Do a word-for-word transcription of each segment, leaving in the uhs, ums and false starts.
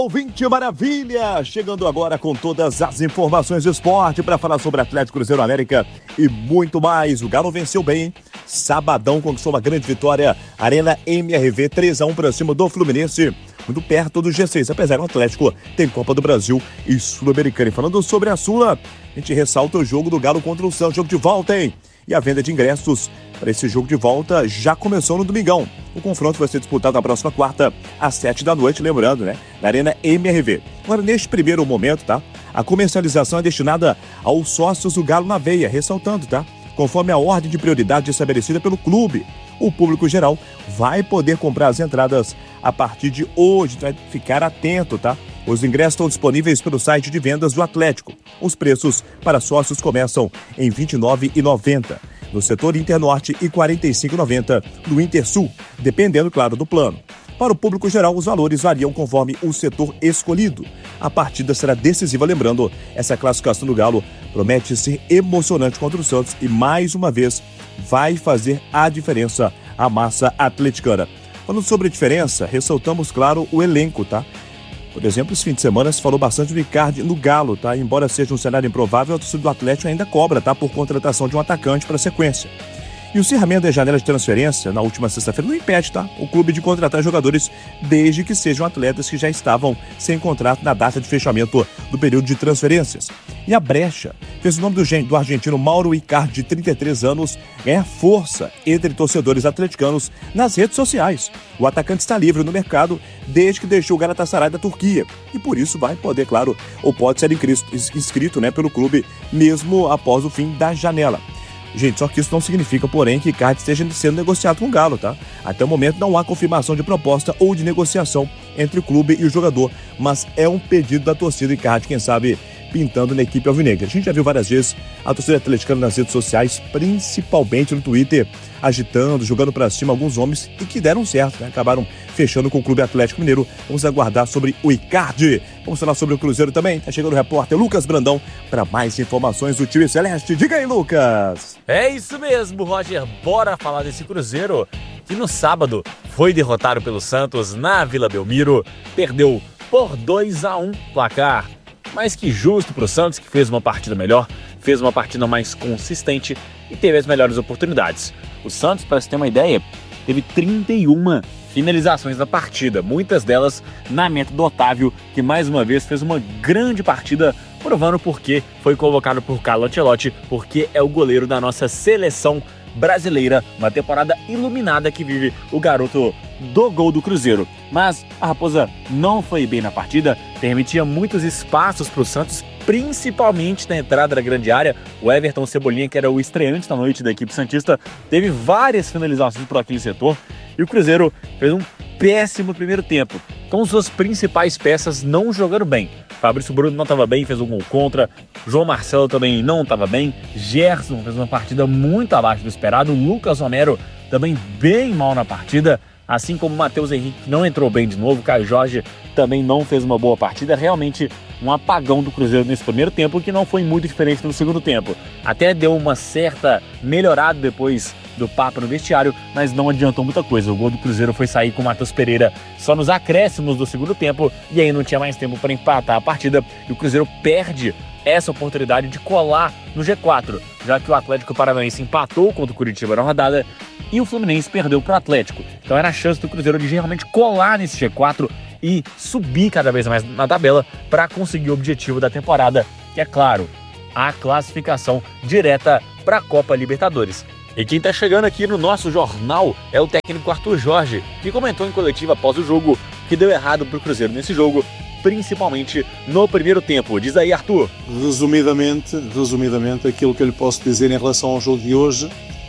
Ouvinte maravilha, chegando agora com todas as informações de esporte para falar sobre Atlético, Cruzeiro, América e muito mais. O Galo venceu bem, hein? Sabadão conquistou uma grande vitória, Arena M R V, três a um para cima do Fluminense, muito perto do G seis, apesar do Atlético tem Copa do Brasil e Sul-Americana. E falando sobre a Sula, a gente ressalta o jogo do Galo contra o Santos, jogo de volta, hein? E a venda de ingressos para esse jogo de volta já começou no domingão. O confronto vai ser disputado na próxima quarta, às sete da noite, lembrando, né? Na Arena M R V. Agora, neste primeiro momento, tá? A comercialização é destinada aos sócios do Galo na veia, ressaltando, tá? Conforme a ordem de prioridade estabelecida pelo clube, o público geral vai poder comprar as entradas a partir de hoje, vai ficar atento, tá? Os ingressos estão disponíveis pelo site de vendas do Atlético. Os preços para sócios começam em vinte e nove reais e noventa centavos no setor Internorte e quarenta e cinco reais e noventa centavos no Intersul, dependendo, claro, do plano. Para o público geral, os valores variam conforme o setor escolhido. A partida será decisiva, lembrando, essa classificação do Galo promete ser emocionante contra o Santos e, mais uma vez, vai fazer a diferença a massa atleticana. Falando sobre a diferença, ressaltamos, claro, o elenco, tá? Por exemplo, esse fim de semana se falou bastante do Icardi no Galo, tá? Embora seja um cenário improvável, a torcida do Atlético ainda cobra, tá? Por contratação de um atacante para a sequência. E o encerramento da janela de transferência na última sexta-feira não impede, tá? O clube de contratar jogadores desde que sejam atletas que já estavam sem contrato na data de fechamento do período de transferências. E a brecha fez o nome do, do argentino Mauro Icardi, de trinta e três anos, ganhar força entre torcedores atleticanos nas redes sociais. O atacante está livre no mercado desde que deixou o Galatasaray da Turquia e por isso vai poder, claro, ou pode ser inscrito, né, pelo clube mesmo após o fim da janela. Gente, só que isso não significa, porém, que Icardi esteja sendo negociado com o Galo, tá? Até o momento não há confirmação de proposta ou de negociação entre o clube e o jogador, mas é um pedido da torcida Icardi, quem sabe, pintando na equipe alvinegra. A gente já viu várias vezes a torcida atleticana nas redes sociais, principalmente no Twitter, agitando, jogando pra cima alguns homens e que deram certo, né? Acabaram fechando com o Clube Atlético Mineiro. Vamos aguardar sobre o Icardi. Vamos falar sobre o Cruzeiro também. Tá chegando o repórter Lucas Brandão para mais informações do time celeste. Diga aí, Lucas! É isso mesmo, Roger. Bora falar desse Cruzeiro que no sábado foi derrotado pelo Santos na Vila Belmiro. Perdeu por dois a um placar. Mas que justo pro Santos, que fez uma partida melhor, fez uma partida mais consistente e teve as melhores oportunidades. O Santos, para você ter uma ideia, teve trinta e uma finalizações na partida, muitas delas na meta do Otávio, que mais uma vez fez uma grande partida, provando porque foi convocado por Carlo Ancelotti, porque é o goleiro da nossa seleção brasileira, uma temporada iluminada que vive o garoto do gol do Cruzeiro. Mas a Raposa não foi bem na partida, permitia muitos espaços para o Santos, principalmente na entrada da grande área. O Everton Cebolinha, que era o estreante da noite da equipe santista, teve várias finalizações por aquele setor e o Cruzeiro fez um péssimo primeiro tempo. Então suas principais peças não jogaram bem. Fabrício Bruno não estava bem, fez um gol contra. João Marcelo também não estava bem. Gerson fez uma partida muito abaixo do esperado. Lucas Romero também bem mal na partida. Assim como o Matheus Henrique não entrou bem de novo. Caio Jorge também não fez uma boa partida. Realmente um apagão do Cruzeiro nesse primeiro tempo, que não foi muito diferente no segundo tempo. Até deu uma certa melhorada depois do papo no vestiário, mas não adiantou muita coisa. O gol do Cruzeiro foi sair com o Matheus Pereira só nos acréscimos do segundo tempo e aí não tinha mais tempo para empatar a partida e o Cruzeiro perde essa oportunidade de colar no G quatro, já que o Atlético Paranaense empatou contra o Curitiba na rodada e o Fluminense perdeu para o Atlético. Então era a chance do Cruzeiro de realmente colar nesse G quatro e subir cada vez mais na tabela para conseguir o objetivo da temporada, que é claro, a classificação direta para a Copa Libertadores. E quem está chegando aqui no nosso jornal é o técnico Arthur Jorge, que comentou em coletiva após o jogo que deu errado para o Cruzeiro nesse jogo, principalmente no primeiro tempo. Diz aí, Arthur. Resumidamente, resumidamente, aquilo que eu lhe posso dizer em relação ao jogo de hoje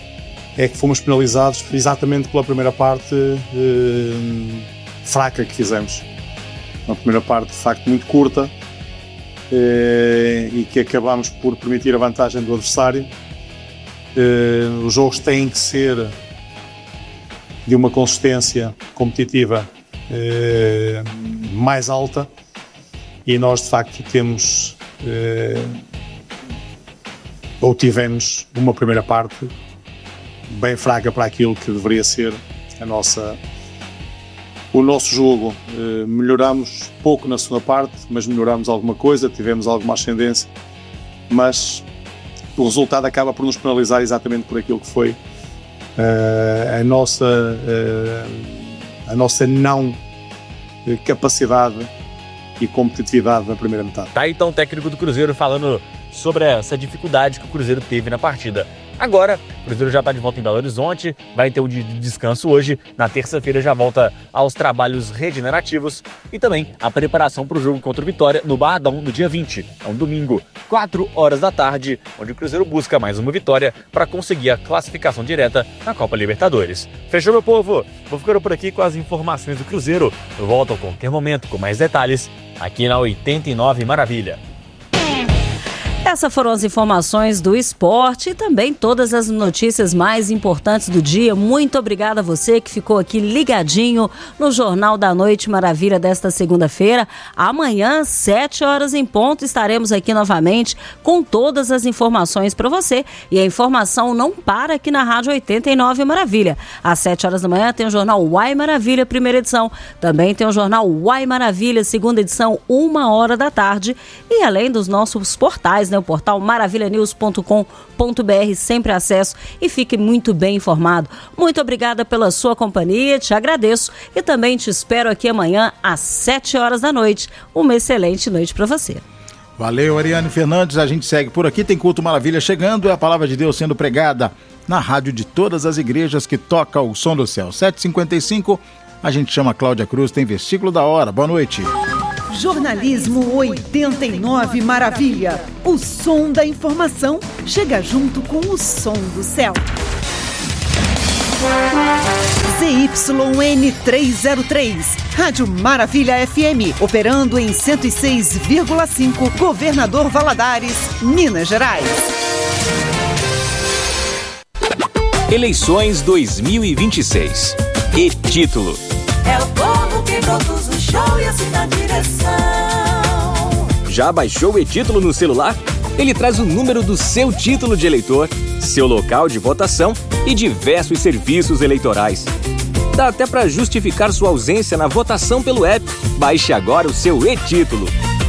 é que fomos penalizados exatamente pela primeira parte eh, fraca que fizemos. Uma primeira parte, de facto, muito curta eh, e que acabámos por permitir a vantagem do adversário. Uh, os jogos têm que ser de uma consistência competitiva uh, mais alta e nós de facto temos uh, ou tivemos uma primeira parte bem fraca para aquilo que deveria ser a nossa, o nosso jogo. Uh, melhoramos pouco na segunda parte, mas melhoramos alguma coisa, tivemos alguma ascendência, mas o resultado acaba por nos penalizar exatamente por aquilo que foi uh, a nossa, uh, a nossa não capacidade e competitividade na primeira metade. Tá, então o técnico do Cruzeiro falando sobre essa dificuldade que o Cruzeiro teve na partida. Agora, o Cruzeiro já está de volta em Belo Horizonte, vai ter um dia de descanso hoje, na terça-feira já volta aos trabalhos regenerativos e também a preparação para o jogo contra o Vitória no Barradão no dia vinte, é um domingo, quatro horas da tarde, onde o Cruzeiro busca mais uma vitória para conseguir a classificação direta na Copa Libertadores. Fechou, meu povo? Vou ficando por aqui com as informações do Cruzeiro. Eu volto a qualquer momento com mais detalhes aqui na oitenta e nove Maravilha. Essas foram as informações do esporte e também todas as notícias mais importantes do dia. Muito obrigada a você que ficou aqui ligadinho no Jornal da Noite Maravilha desta segunda-feira. Amanhã, sete horas em ponto, estaremos aqui novamente com todas as informações para você. E a informação não para aqui na Rádio oitenta e nove Maravilha. Às sete horas da manhã tem o Jornal Uai Maravilha, primeira edição. Também tem o Jornal Uai Maravilha, segunda edição, uma hora da tarde. E além dos nossos portais, né? O portal maravilha news ponto com ponto b r, sempre acesso e fique muito bem informado. Muito obrigada pela sua companhia, te agradeço e também te espero aqui amanhã às sete horas da noite. Uma excelente noite para você. Valeu, Ariane Fernandes, a gente segue por aqui, tem Culto Maravilha chegando, é a palavra de Deus sendo pregada na rádio de todas as igrejas que toca o som do céu. sete e cinquenta e cinco, a gente chama Cláudia Cruz, tem versículo da hora. Boa noite. Jornalismo oitenta e nove Maravilha. O som da informação chega junto com o som do céu. Z Y N trezentos e três, Rádio Maravilha F M, operando em cento e seis vírgula cinco, Governador Valadares, Minas Gerais. Eleições dois mil e vinte e seis. E título: é o povo que produz o show e assina a direção. Já baixou o e-título no celular? Ele traz o número do seu título de eleitor, seu local de votação e diversos serviços eleitorais. Dá até para justificar sua ausência na votação pelo app. Baixe agora o seu e-título.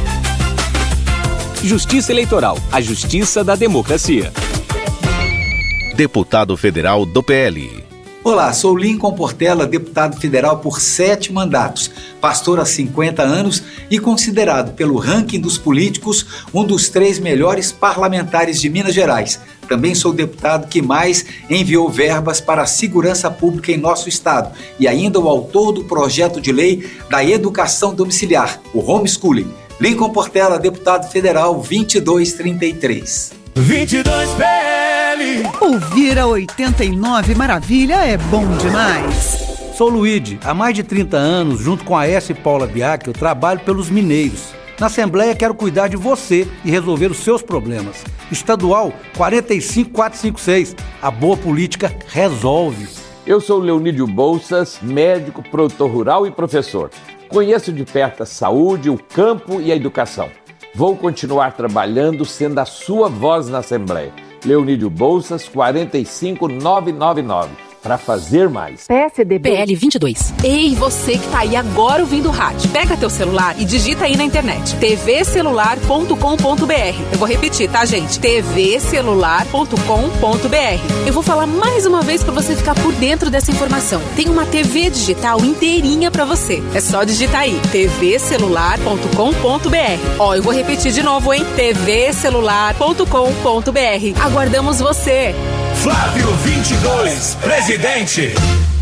Justiça Eleitoral, a justiça da democracia. Deputado Federal do P L. Olá, sou Lincoln Portela, deputado federal por sete mandatos, pastor há cinquenta anos e considerado pelo ranking dos políticos um dos três melhores parlamentares de Minas Gerais. Também sou o deputado que mais enviou verbas para a segurança pública em nosso estado e ainda o autor do projeto de lei da educação domiciliar, o homeschooling. Lincoln Portela, deputado federal vinte e dois trinta e três. vinte e dois P L. Ouvir a oitenta e nove Maravilha é bom demais. Sou Luíde, há mais de trinta anos, junto com a S. Paula Biac, eu trabalho pelos mineiros. Na Assembleia quero cuidar de você e resolver os seus problemas. Estadual quatro cinco quatro cinco seis, a boa política resolve. Eu sou Leonídio Bolsas, médico, produtor rural e professor. Conheço de perto a saúde, o campo e a educação. Vou continuar trabalhando sendo a sua voz na Assembleia. Leonídio Bolsas, quatro cinco nove nove nove. Para fazer mais. P S D B P L vinte e dois. Ei, você que tá aí agora ouvindo o rádio. Pega teu celular e digita aí na internet. t v celular ponto com ponto b r. Eu vou repetir, tá, gente? t v celular ponto com ponto b r. Eu vou falar mais uma vez para você ficar por dentro dessa informação. Tem uma T V digital inteirinha para você. É só digitar aí. t v celular ponto com ponto b r. Ó, eu vou repetir de novo, hein? t v celular ponto com ponto b r. Aguardamos você. Flávio vinte e dois, presidente.